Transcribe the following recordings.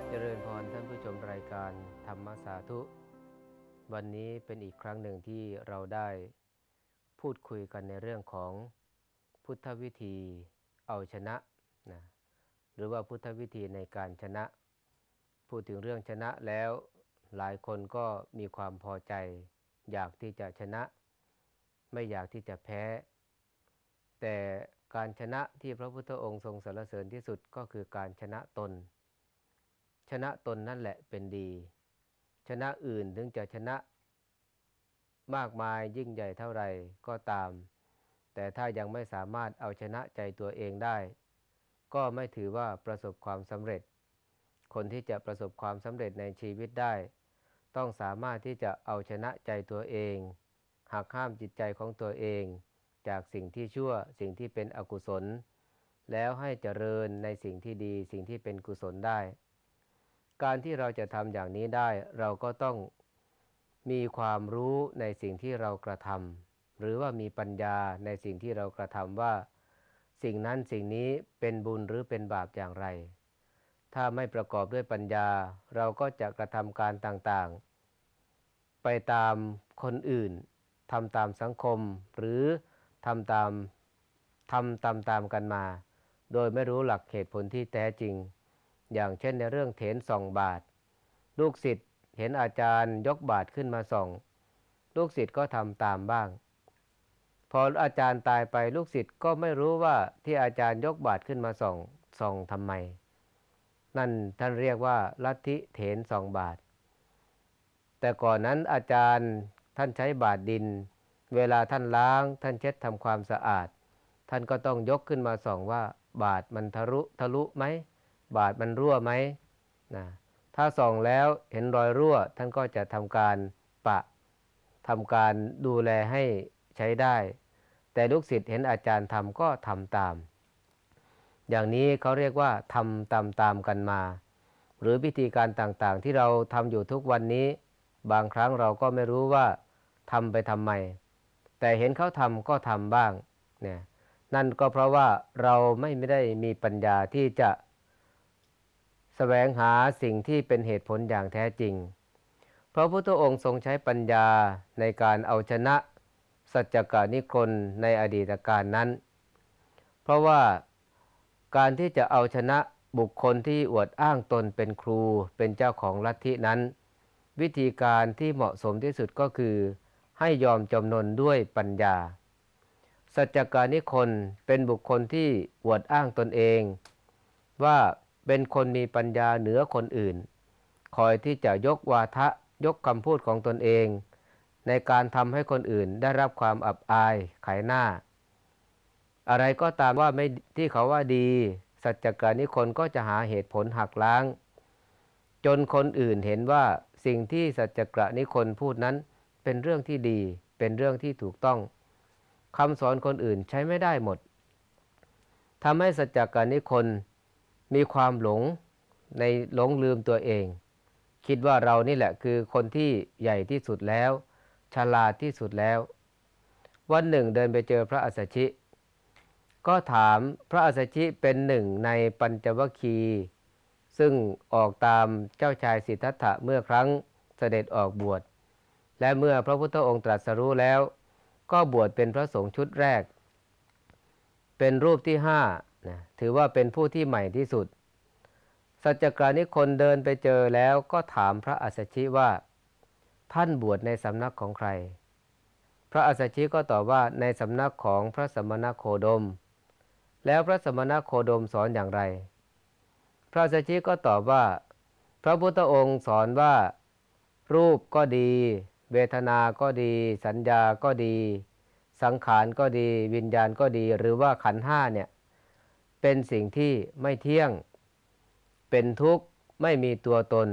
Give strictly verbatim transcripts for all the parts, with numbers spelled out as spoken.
เจริญพรท่านผู้ชมรายการธรรมสาธุวันนี้เป็นอีกครั้งหนึ่งที่เราได้พูดคุยกันในเรื่องของพุทธวิธีเอาชนะนะหรือว่าพุทธวิธีในการชนะพูดถึงเรื่องชนะแล้วหลายคนก็มีความพอใจอยากที่จะชนะไม่อยากที่จะแพ้แต่การชนะที่พระพุทธองค์ทรงสรรเสริญที่สุดก็คือการชนะตนชนะตนนั่นแหละเป็นดีชนะอื่นถึงจะชนะมากมายยิ่งใหญ่เท่าไรก็ตามแต่ถ้ายังไม่สามารถเอาชนะใจตัวเองได้ก็ไม่ถือว่าประสบความสำเร็จคนที่จะประสบความสำเร็จในชีวิตได้ต้องสามารถที่จะเอาชนะใจตัวเองหักห้ามจิตใจของตัวเองจากสิ่งที่ชั่วสิ่งที่เป็นอกุศลแล้วให้เจริญในสิ่งที่ดีสิ่งที่เป็นกุศลได้การที่เราจะทำอย่างนี้ได้เราก็ต้องมีความรู้ในสิ่งที่เรากระทำหรือว่ามีปัญญาในสิ่งที่เรากระทำว่าสิ่งนั้นสิ่งนี้เป็นบุญหรือเป็นบาปอย่างไรถ้าไม่ประกอบด้วยปัญญาเราก็จะกระทำการต่างๆไปตามคนอื่นทำตามสังคมหรือทำตามทำตามตามกันมาโดยไม่รู้หลักเหตุผลที่แท้จริงอย่างเช่นในเรื่องเถรส่องบาตรลูกศิษย์เห็นอาจารย์ยกบาตรขึ้นมาส่องลูกศิษย์ก็ทำตามบ้างพออาจารย์ตายไปลูกศิษย์ก็ไม่รู้ว่าที่อาจารย์ยกบาตรขึ้นมาส่องส่องทำไมนั่นท่านเรียกว่าลัทธิเถรส่องบาตรแต่ก่อนนั้นอาจารย์ท่านใช้บาตรดินเวลาท่านล้างท่านเช็ดทำความสะอาดท่านก็ต้องยกขึ้นมาส่องว่าบาตรมันทะลุทะลุไหมบาตรมันรั่วไหมนะถ้าส่องแล้วเห็นรอยรั่วท่านก็จะทำการปะทำการดูแลให้ใช้ได้แต่ลูกศิษย์เห็นอาจารย์ทำก็ทำตามอย่างนี้เขาเรียกว่าทำตามตามกันมาหรือพิธีการต่างๆที่เราทำอยู่ทุกวันนี้บางครั้งเราก็ไม่รู้ว่าทำไปทำไมแต่เห็นเขาทำก็ทำบ้างเนี่ยนั่นก็เพราะว่าเราไม่ได้มีปัญญาที่จะแสวงหาสิ่งที่เป็นเหตุผลอย่างแท้จริงพระพุทธองค์ทรงใช้ปัญญาในการเอาชนะสัจจกนิครนในอดีตการนั้นเพราะว่าการที่จะเอาชนะบุคคลที่อวดอ้างตนเป็นครูเป็นเจ้าของลัทธินั้นวิธีการที่เหมาะสมที่สุดก็คือให้ยอมจำนนด้วยปัญญาสัจจกนิครนเป็นบุคคลที่อวดอ้างตนเองว่าเป็นคนมีปัญญาเหนือคนอื่นคอยที่จะยกวาทะยกคำพูดของตนเองในการทำให้คนอื่นได้รับความอับอายขายหน้าอะไรก็ตามว่าไม่ที่เขาว่าดีสัจจกนิครนก็จะหาเหตุผลหักล้างจนคนอื่นเห็นว่าสิ่งที่สัจจกนิครนพูดนั้นเป็นเรื่องที่ดีเป็นเรื่องที่ถูกต้องคำสอนคนอื่นใช้ไม่ได้หมดทำให้สัจจกนิครนมีความหลงในหลงลืมตัวเองคิดว่าเรานี่แหละคือคนที่ใหญ่ที่สุดแล้วฉลาดที่สุดแล้ววันหนึ่งเดินไปเจอพระอัสสชิก็ถามพระอัสสชิเป็นหนึ่งในปัญจวัคคีย์ซึ่งออกตามเจ้าชายสิทธัตถะเมื่อครั้งเสด็จออกบวชและเมื่อพระพุทธองค์ตรัสรู้แล้วก็บวชเป็นพระสงฆ์ชุดแรกเป็นรูปที่ห้านะถือว่าเป็นผู้ที่ใหม่ที่สุดสัจจกนิครนเดินไปเจอแล้วก็ถามพระอัสสชิว่าท่านบวชในสำนักของใครพระอัสสชิก็ตอบว่าในสำนักของพระสมณโคดมแล้วพระสมณโคดมสอนอย่างไรพระอัสสชิก็ตอบว่าพระพุทธองค์สอนว่ารูปก็ดีเวทนาก็ดีสัญญาก็ดีสังขารก็ดีวิญญาณก็ดีหรือว่าขันธ์ห้าเนี่ยเป็นสิ่งที่ไม่เที่ยงเป็นทุกข์ไม่มีตัวตน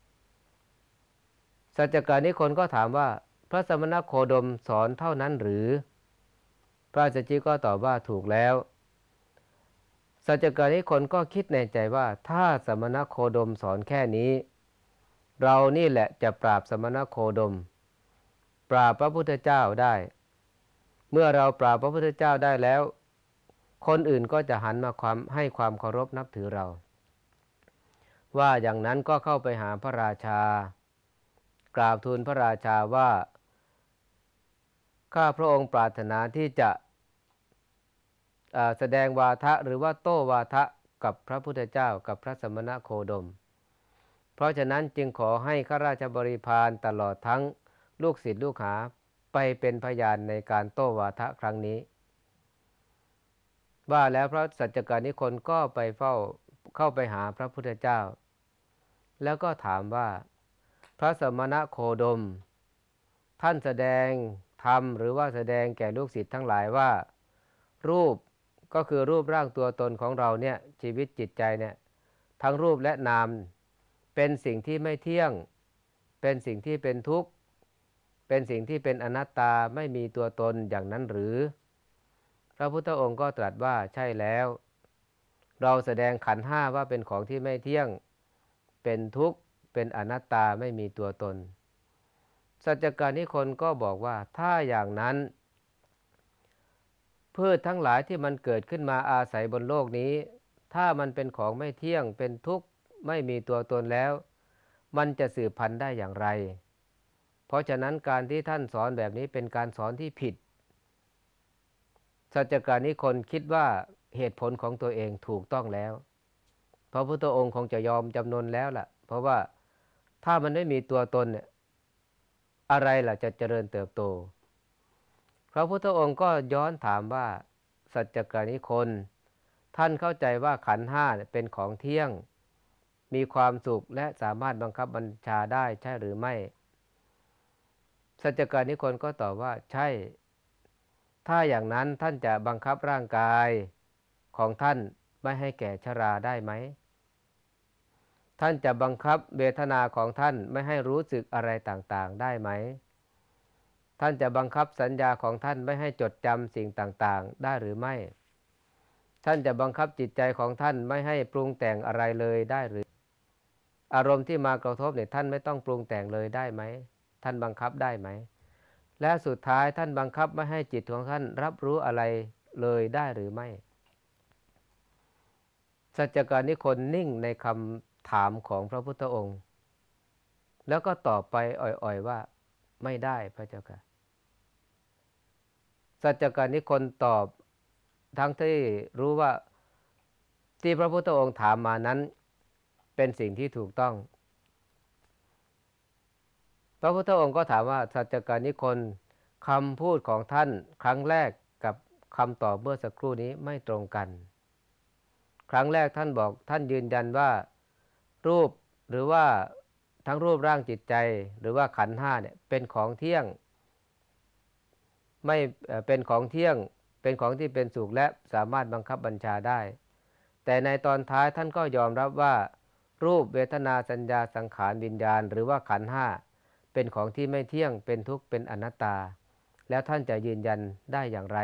สัจจกนิครนก็ถามว่าพระสมณโคดมสอนเท่านั้นหรือพระอัสสชิก็ตอบว่าถูกแล้วสัจจกนิครนก็คิดในใจว่าถ้าสมณโคดมสอนแค่นี้เรานี่แหละจะปราบสมณโคดมปราบพระพุทธเจ้าได้เมื่อเราปราบพระพุทธเจ้าได้แล้วคนอื่นก็จะหันมาความให้ความเคารพนับถือเราว่าอย่างนั้นก็เข้าไปหาพระราชากราบทูลพระราชาว่าข้าพระองค์ปรารถนาที่จะแสดงวาทะหรือว่าโต้วาทะกับพระพุทธเจ้ากับพระสมณโคดมเพราะฉะนั้นจึงขอให้ข้าราชบริพารตลอดทั้งลูกศิษย์ลูกหาไปเป็นพยานในการโต้วาทะครั้งนี้ว่าแล้วพระสัจจการนิครก็ไปเฝ้าเข้าไปหาพระพุทธเจ้าแล้วก็ถามว่าพระสมณโคดมท่านแสดงธรรมหรือว่าแสดงแก่ลูกศิษย์ทั้งหลายว่ารูปก็คือรูปร่างตัวตนของเราเนี่ยชีวิตจิตใจเนี่ยทั้งรูปและนามเป็นสิ่งที่ไม่เที่ยงเป็นสิ่งที่เป็นทุกข์เป็นสิ่งที่เป็นอนัตตาไม่มีตัวตนอย่างนั้นหรือพระพุทธองค์ก็ตรัสว่าใช่แล้วเราแสดงขันธ์ห้าว่าเป็นของที่ไม่เที่ยงเป็นทุกข์เป็นอนัตตาไม่มีตัวตนสัจจการนิครก็บอกว่าถ้าอย่างนั้นพืชทั้งหลายที่มันเกิดขึ้นมาอาศัยบนโลกนี้ถ้ามันเป็นของไม่เที่ยงเป็นทุกข์ไม่มีตัวตนแล้วมันจะสืบพันธุ์ได้อย่างไรเพราะฉะนั้นการที่ท่านสอนแบบนี้เป็นการสอนที่ผิดสัจจการนิครคิดว่าเหตุผลของตัวเองถูกต้องแล้วพระพุทธองค์คงจะยอมจำนนแล้วล่ะเพราะว่าถ้ามันไม่มีตัวตนเนี่ยอะไรล่ะจะเจริญเติบโตพระพุทธองค์ก็ย้อนถามว่าสัจจการนิครท่านเข้าใจว่าขันธ์ห้าเป็นของเที่ยงมีความสุขและสามารถบังคับบัญชาได้ใช่หรือไม่สัจจการนิครก็ตอบว่าใช่ถ้าอย่างนั้นท่านจะบังคับร่างกายของท่านไม่ให้แก่ชราได้ไหมท่านจะบังคับเวทนาของท่านไม่ให้รู้สึกอะไรต่างๆได้ไหมท่านจะบังคับสัญญาของท่านไม่ให้จดจำสิ่งต่างๆได้หรือไม่ท่านจะบังคับจิตใจของท่านไม่ให้ปรุงแต่งอะไรเลยได้หรืออารมณ์ที่มากระทบเนี่ยท่านไม่ต้องปรุงแต่งเลยได้ไหมท่านบังคับได้ไหมและสุดท้ายท่านบังคับไม่ให้จิตของท่านรับรู้อะไรเลยได้หรือไม่สัจจการนิครนิ่งในคำถามของพระพุทธองค์แล้วก็ตอบไปอ่อยๆว่าไม่ได้พระเจ้าค่ะสัจจการนิครตอบทั้งที่รู้ว่าที่พระพุทธองค์ถามมานั้นเป็นสิ่งที่ถูกต้องพระพุทธองค์ก็ถามว่าสัจจการนิครคำพูดของท่านครั้งแรกกับคำตอบเมื่อสักครู่นี้ไม่ตรงกันครั้งแรกท่านบอกท่านยืนยันว่ารูปหรือว่าทั้งรูปร่างจิตใจหรือว่าขันธ์ห้าเนี่ยเป็นของเที่ยงไม่เป็นของเที่ยงเป็นของที่เป็นสุขและสามารถบังคับบัญชาได้แต่ในตอนท้ายท่านก็ยอมรับว่ารูปเวทนาสัญญาสังขารวิญญาณหรือว่าขันธ์ห้าเป็นของที่ไม่เที่ยงเป็นทุกข์เป็นอนัตตาแล้วท่านจะยืนยันได้อย่างไร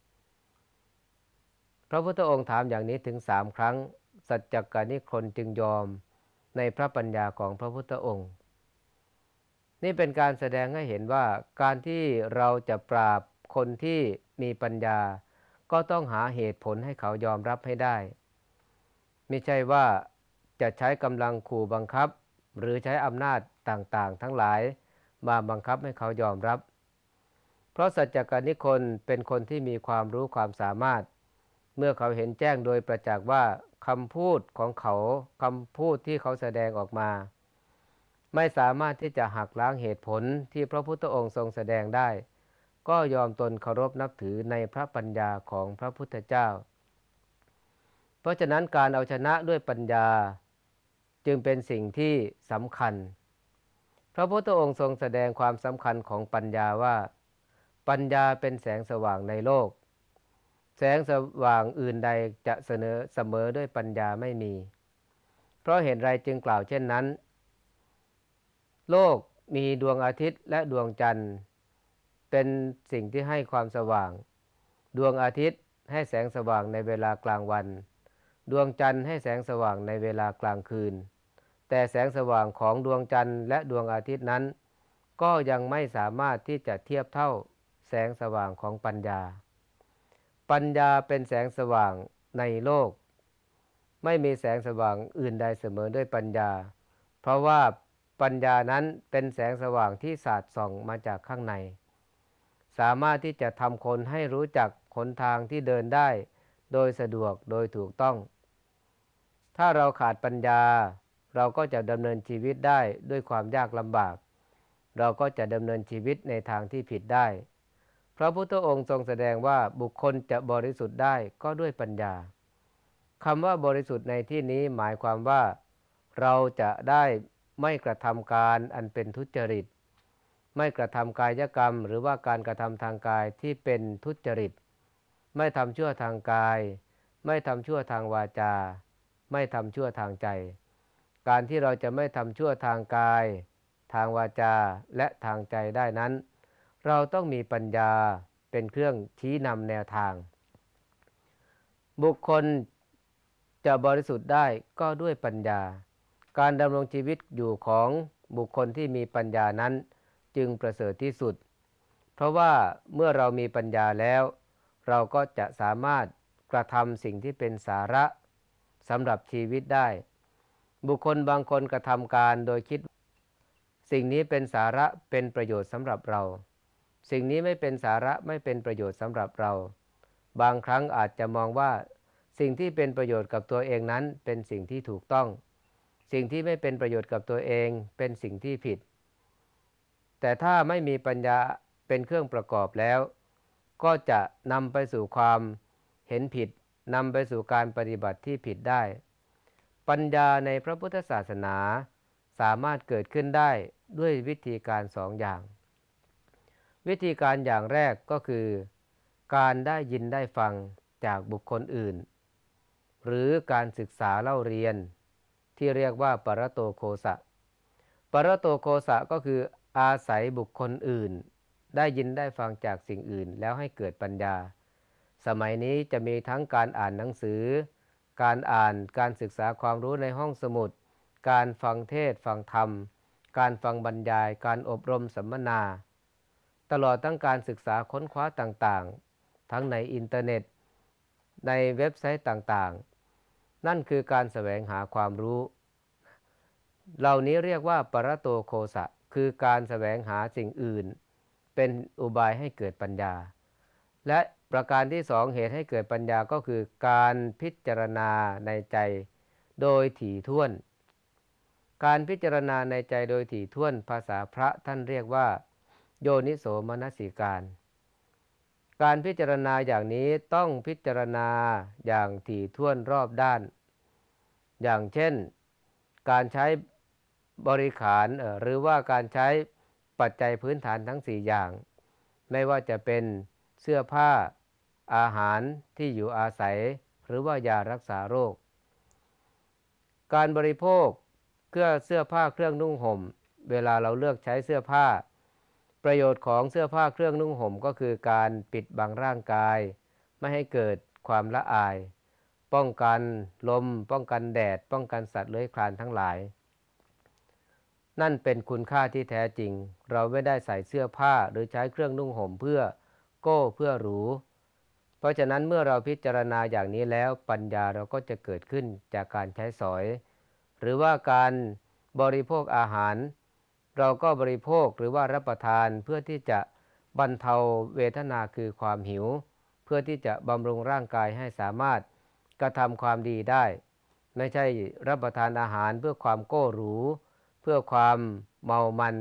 พระพุทธองค์ถามอย่างนี้ถึงสามครั้งสัจจการนิครจึงยอมในพระปัญญาของพระพุทธองค์นี่เป็นการแสดงให้เห็นว่าการที่เราจะปราบคนที่มีปัญญาก็ต้องหาเหตุผลให้เขายอมรับให้ได้ไม่ใช่ว่าจะใช้กำลังขู่บังคับหรือใช้อำนาจต่างๆทั้งหลายมาบังคับให้เขายอมรับเพราะสัจจการนิครเป็นคนที่มีความรู้ความสามารถเมื่อเขาเห็นแจ้งโดยประจักษ์ว่าคำพูดของเขาคำพูดที่เขาแสดงออกมาไม่สามารถที่จะหักล้างเหตุผลที่พระพุทธองค์ทรงแสดงได้ก็ยอมตนเคารพนับถือในพระปัญญาของพระพุทธเจ้าเพราะฉะนั้นการเอาชนะด้วยปัญญาจึงเป็นสิ่งที่สำคัญพระพุทธองค์ทรงแสดงความสำคัญของปัญญาว่าปัญญาเป็นแสงสว่างในโลกแสงสว่างอื่นใดจะเสนอเสมอด้วยปัญญาไม่มีเพราะเหตุไรจึงกล่าวเช่นนั้นโลกมีดวงอาทิตย์และดวงจันทร์เป็นสิ่งที่ให้ความสว่างดวงอาทิตย์ให้แสงสว่างในเวลากลางวันดวงจันทร์ให้แสงสว่างในเวลากลางคืนแต่แสงสว่างของดวงจันทร์และดวงอาทิตย์นั้นก็ยังไม่สามารถที่จะเทียบเท่าแสงสว่างของปัญญาปัญญาเป็นแสงสว่างในโลกไม่มีแสงสว่างอื่นใดเสมอด้วยปัญญาเพราะว่าปัญญานั้นเป็นแสงสว่างที่สาดส่องมาจากข้างในสามารถที่จะทำคนให้รู้จักหนทางที่เดินได้โดยสะดวกโดยถูกต้องถ้าเราขาดปัญญาเราก็จะดำเนินชีวิตได้ด้วยความยากลำบากเราก็จะดำเนินชีวิตในทางที่ผิดได้พระพุทธองค์ทรงแสดงว่าบุคคลจะบริสุทธิ์ได้ก็ด้วยปัญญาคำว่าบริสุทธิ์ในที่นี้หมายความว่าเราจะได้ไม่กระทำการอันเป็นทุจริตไม่กระทำกายกรรมหรือว่าการกระทำทางกายที่เป็นทุจริตไม่ทำชั่วทางกายไม่ทำชั่วทางวาจาไม่ทำชั่วทางใจการที่เราจะไม่ทำชั่วทางกายทางวาจาและทางใจได้นั้นเราต้องมีปัญญาเป็นเครื่องชี้นำแนวทางบุคคลจะบริสุทธิ์ได้ก็ด้วยปัญญาการดำรงชีวิตอยู่ของบุคคลที่มีปัญญานั้นจึงประเสริฐที่สุดเพราะว่าเมื่อเรามีปัญญาแล้วเราก็จะสามารถกระทำสิ่งที่เป็นสาระสำหรับชีวิตได้บุคคลบางคนกระทำการโดยคิดสิ่งนี้เป็นสาระเป็นประโยชน์สำหรับเราสิ่งนี้ไม่เป็นสาระไม่เป็นประโยชน์สำหรับเราบางครั้งอาจจะมองว่าสิ่งที่เป็นประโยชน์กับตัวเองนั้นเป็นสิ่งที่ถูกต้องสิ่งที่ไม่เป็นประโยชน์กับตัวเองเป็นสิ่งที่ผิดแต่ถ้าไม่มีปัญญาเป็นเครื่องประกอบแล้วก็จะนำไปสู่ความเห็นผิดนำไปสู่การปฏิบัติที่ผิดได้ปัญญาในพระพุทธศาสนาสามารถเกิดขึ้นได้ด้วยวิธีการสองอย่างวิธีการอย่างแรกก็คือการได้ยินได้ฟังจากบุคคลอื่นหรือการศึกษาเล่าเรียนที่เรียกว่าปรโตโคสะปรโตโคสะก็คืออาศัยบุคคลอื่นได้ยินได้ฟังจากสิ่งอื่นแล้วให้เกิดปัญญาสมัยนี้จะมีทั้งการอ่านหนังสือการอ่านการศึกษาความรู้ในห้องสมุดการฟังเทศน์ฟังธรรมการฟังบรรยายการอบรมสัมมนาตลอดทั้งการศึกษาค้นคว้าต่างๆทั้งในอินเทอร์เน็ตในเว็บไซต์ต่างๆนั่นคือการแสวงหาความรู้เหล่านี้เรียกว่าปรโตโคสะคือการแสวงหาสิ่งอื่นเป็นอุบายให้เกิดปัญญาและประการที่สองเหตุให้เกิดปัญญาก็คือการพิจารณาในใจโดยถี่ถ้วนการพิจารณาในใจโดยถี่ถ้วนภาษาพระท่านเรียกว่าโยนิโสมนสิการการพิจารณาอย่างนี้ต้องพิจารณาอย่างถี่ถ้วนรอบด้านอย่างเช่นการใช้บริขารหรือว่าการใช้ปัจจัยพื้นฐานทั้งสี่อย่างไม่ว่าจะเป็นเสื้อผ้าอาหารที่อยู่อาศัยหรือว่ายารักษาโรคการบริโภคเครื่องเสื้อผ้าเครื่องนุ่งห่มเวลาเราเลือกใช้เสื้อผ้าประโยชน์ของเสื้อผ้าเครื่องนุ่งห่มก็คือการปิดบังร่างกายไม่ให้เกิดความละอายป้องกันลมป้องกันแดดป้องกันสัตว์เลื้อยคลานทั้งหลายนั่นเป็นคุณค่าที่แท้จริงเราไม่ได้ใส่เสื้อผ้าหรือใช้เครื่องนุ่งห่มเพื่อโก้เพื่อหรูเพราะฉะนั้นเมื่อเราพิจารณาอย่างนี้แล้วปัญญาเราก็จะเกิดขึ้นจากการใช้สอยหรือว่าการบริโภคอาหารเราก็บริโภคหรือว่ารับประทานเพื่อที่จะบรรเทาเวทนาคือความหิวเพื่อที่จะบำรุงร่างกายให้สามารถกระทำความดีได้ไม่ใช่รับประทานอาหารเพื่อความโก้หรูเพื่อความเมามัน